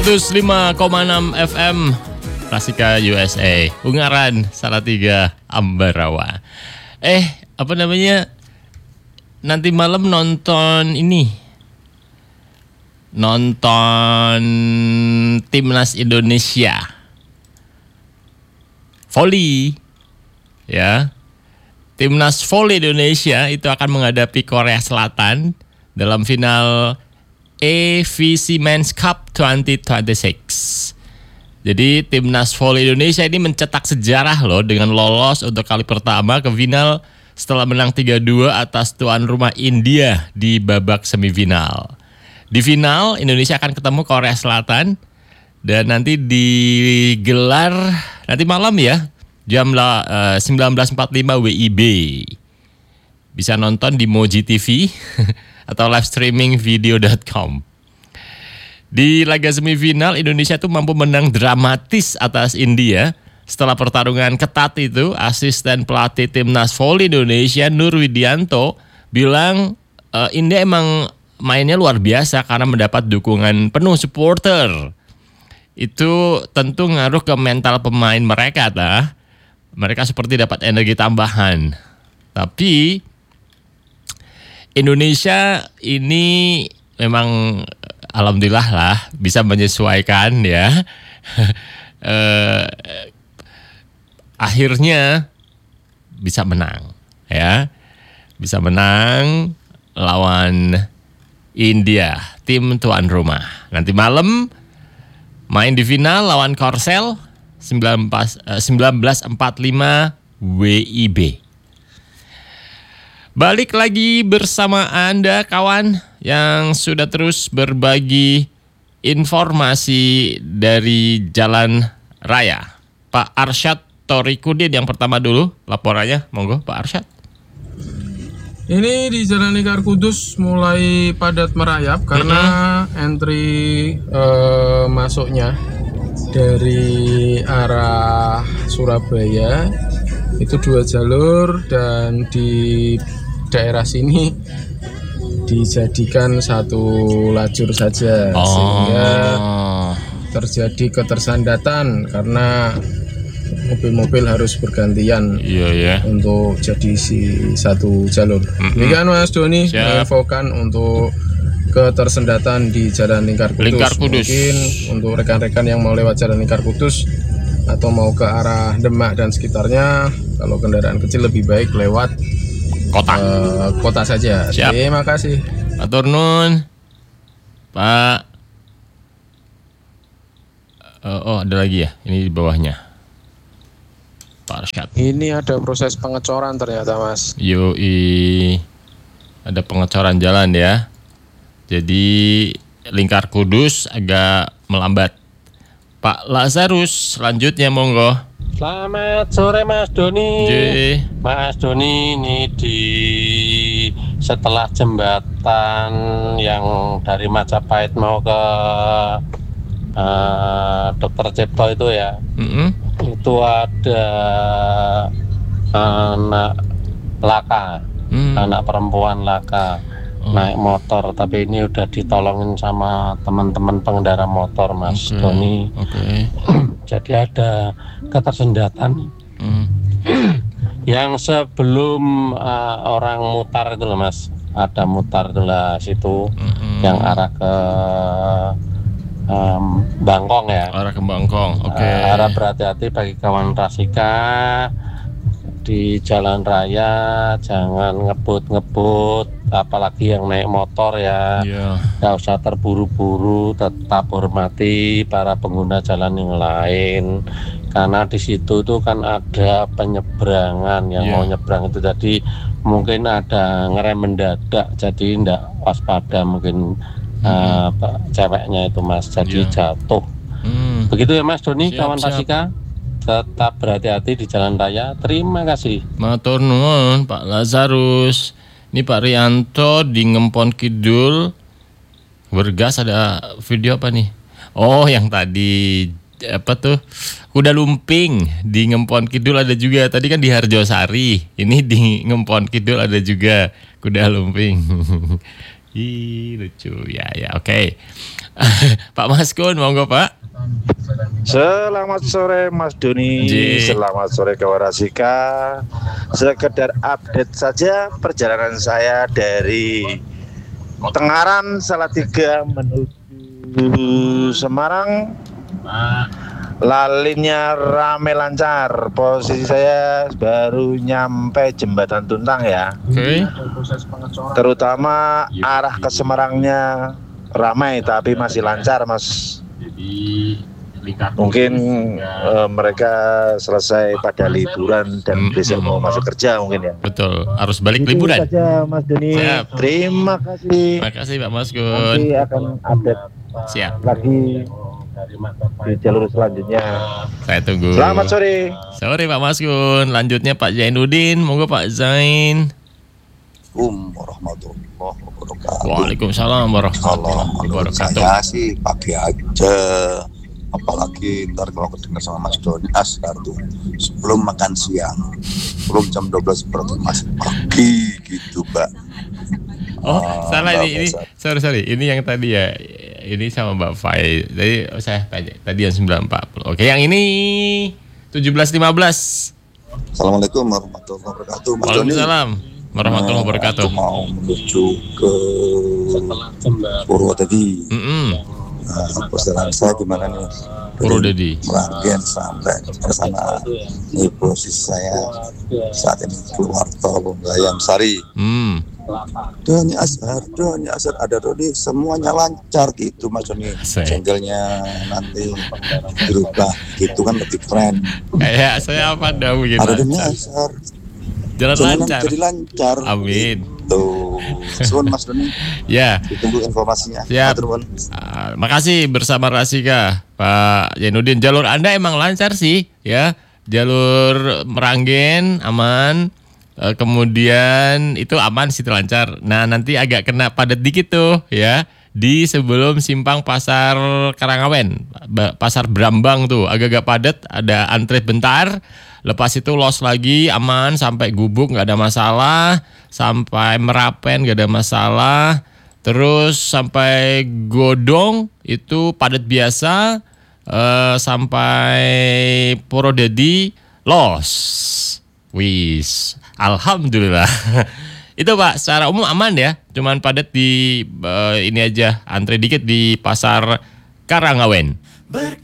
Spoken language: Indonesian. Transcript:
105,6 FM Klasika USA, Ungaran, Salatiga, Ambarawa. Apa namanya? Nanti malam nonton ini. Nonton Timnas Indonesia Volley. Ya. Timnas Volley Indonesia itu akan menghadapi Korea Selatan dalam final AFC Men's Cup 2026. Jadi Timnas Volley Indonesia ini mencetak sejarah loh dengan lolos untuk kali pertama ke final setelah menang 3-2 atas tuan rumah India di babak semifinal. Di final Indonesia akan ketemu Korea Selatan dan nanti digelar nanti malam ya jam 19.45 WIB. Bisa nonton di Moji TV atau live streaming video.com. Di laga semifinal Indonesia tuh mampu menang dramatis atas India. Setelah pertarungan ketat itu, asisten pelatih Timnas Volley Indonesia Nur Widianto bilang India emang mainnya luar biasa karena mendapat dukungan penuh supporter. Itu tentu ngaruh ke mental pemain mereka tah. Mereka seperti dapat energi tambahan. Tapi Indonesia ini memang alhamdulillah lah bisa menyesuaikan ya. Akhirnya bisa menang ya. Bisa menang lawan India, tim tuan rumah. Nanti malam main di final lawan Korsel 19.45 WIB. Balik lagi bersama Anda kawan yang sudah terus berbagi informasi dari jalan raya. Pak Arsyad Torikudin yang pertama dulu laporannya, monggo Pak Arsyad. Ini di Jalan Lingkar Kudus mulai padat merayap karena entry masuknya dari arah Surabaya itu 2 jalur dan di daerah sini dijadikan 1 lajur saja sehingga terjadi ketersandatan karena mobil-mobil harus bergantian untuk jadi 1 jalur. Demikian Mas Doni menginfokan untuk ketersendatan di Jalan Lingkar Kudus. Mungkin untuk rekan-rekan yang mau lewat Jalan Lingkar Kudus atau mau ke arah Demak dan sekitarnya, kalau kendaraan kecil lebih baik lewat kota saja. Siap. Terima kasih. Matur nuwun, Pak. Ada lagi ya? Ini di bawahnya. Pak Arsyad. Ini ada proses pengecoran ternyata, Mas. Yoi. Ada pengecoran jalan ya. Jadi Lingkar Kudus agak melambat. Pak Lazarus, selanjutnya monggo. Selamat sore Mas Doni. Mas Doni, ini setelah jembatan yang dari Majapahit mau ke Dr. Cipto itu ya, itu ada anak laka, anak perempuan laka naik motor, tapi ini udah ditolongin sama teman-teman pengendara motor Mas Doni. Jadi ada ketersendatan yang sebelum orang mutar itu loh Mas, ada mutar itulah situ yang arah ke Bangkong ya. Arah ke Bangkong. Harap berhati-hati bagi kawan Rasika di jalan raya, jangan ngebut, apalagi yang naik motor ya. Nggak usah terburu-buru, tetap hormati para pengguna jalan yang lain, karena di situ tuh kan ada penyeberangan yang mau nyebrang itu, jadi mungkin ada ngerem mendadak, jadi nggak waspada mungkin ceweknya itu Mas, jadi jatuh. Begitu ya Mas Doni, kawan Rasika. Tetap berhati-hati di jalan raya. Terima kasih. Matur nuwun Pak Lazarus. Ini Pak Rianto di Ngempon Kidul Bergas, ada video apa nih? Oh, yang tadi apa tuh? Kuda lumping di Ngempon Kidul ada juga. Tadi kan di Harjosari. Ini di Ngempon Kidul ada juga kuda lumping. Ih, lucu ya, oke. Pak Maskun, monggo Pak. Selamat sore Mas Doni, selamat sore kawan Rasika. Sekedar update saja perjalanan saya dari Tengaran Salatiga menuju Semarang. Lalinnya rame lancar. Posisi saya baru nyampe Jembatan Tuntang ya. Terutama arah ke Semarangnya ramai tapi masih lancar Mas. Mungkin mereka selesai pada liburan dan besok mau masuk kerja mungkin ya. Betul, harus balik liburan. Itu saja Mas Doni. Terima kasih. Terima kasih Pak Maskun. Nanti akan update lagi di jalur selanjutnya. Saya tunggu. Selamat sore. Sore Pak Maskun. Lanjutnya Pak Zainuddin, monggo Pak Zain. Warahmatullahi wabarakatuh. Waalaikumsalam warahmatullahi wabarakatuh. Saya sih pagi aja, apalagi ntar kalau kedengar sama Mas Doni Ashar tuh sebelum makan siang, belum jam 12 berarti masih pagi gitu Pak. Oh salah ini sorry ini yang tadi ya, ini sama Mbak Fai. Tadi saya tanya tadi yang 9.40. Oke yang ini 17.15. Assalamualaikum warahmatullahi wabarakatuh. Mas Doni. Waalaikumsalam warahmatullahi wabarakatuh. Aku mau menuju ke Purwodadi. Perjalanan saya gimana nih? Purwodadi. Meranggen sampai ke sana. Ini posisi saya saat ini keluar tol Layam Sari. Doni Ashar ada Doni, semuanya lancar gitu Mas Doni. Jengkelnya nanti berubah gitu kan lebih keren. Kayak saya apa dah mungkin. Ada Doni Ashar. Jalan lancar. Jadi lancar. Amin. Tuh, suun Mas Doni. Ya. Ditunggu informasinya. Siap. Makasih bersama Rasika, Pak Zainuddin. Jalur Anda emang lancar sih, ya. Jalur Meranggen aman. Kemudian itu aman sih, lancar. Nah nanti agak kena padat dikit tuh, ya. Di sebelum simpang pasar Karangawen, pasar Brambang tuh agak-agak padat, ada antre bentar. Lepas itu los lagi aman sampai Gubuk nggak ada masalah, sampai Merapen nggak ada masalah, terus sampai Godong itu padat biasa, sampai Purwodadi los. Wis, alhamdulillah. Itu Pak, secara umum aman ya, cuman padat di ini aja, antre dikit di pasar Karangawen.